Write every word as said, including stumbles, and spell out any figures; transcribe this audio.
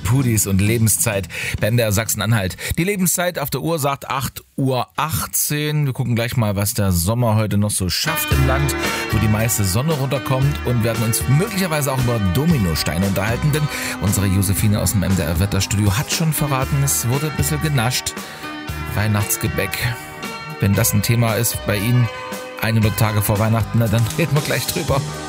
Pudis und Lebenszeit bei M D R Sachsen-Anhalt. Die Lebenszeit auf der Uhr sagt acht Uhr achtzehn. Wir gucken gleich mal, was der Sommer heute noch so schafft im Land, wo die meiste Sonne runterkommt, und werden uns möglicherweise auch über Dominosteine unterhalten, denn unsere Josephine aus dem M D R Wetterstudio hat schon verraten, es wurde ein bisschen genascht. Weihnachtsgebäck. Wenn das ein Thema ist bei Ihnen hundert Tage vor Weihnachten, na, dann reden wir gleich drüber.